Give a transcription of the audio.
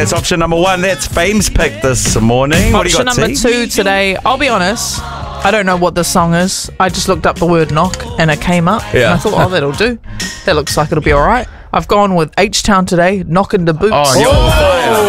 That's option number 1. That's Fame's pick this morning. What do you Option got, number T? 2 today, I'll be honest, I don't know what the song is. I just looked up the word knock and it came up. Yeah. And I thought, that'll do. That looks like it'll be all right. I've gone with H-Town today, Knockin' the Boots. Oh, you're on fire.